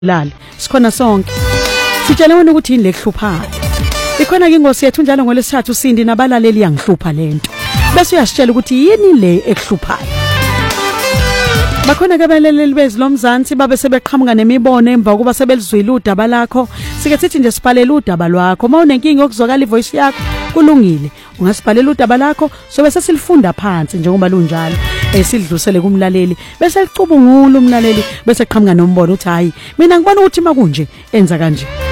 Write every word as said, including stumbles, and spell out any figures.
lali sikhona sonke sitshela wena ukuthi yini lekuhluphayo ikhona ke ingosi yethu njalo ngolesithathu Sindi nabalaleli yangihlupha lento bese uyasitshela ukuthi yini le ekuhluphayo bakhona ke abalaleli bezilomzansi babe sebeqhamuka nemibono emva kuba sebelizwile udaba lakho sike sithi nje sibhalela udaba lwakho mawunenkinga yokuzwakala ivoice yakho kulungile ungasibhalela udaba lakho sobe sesilifunda phansi njengoba lunjalo esidlusele kumlaleli bese licubungula umlaleli bese qhamuka nombono uthi hayi mina ngibona ukuthi makunje enza kanje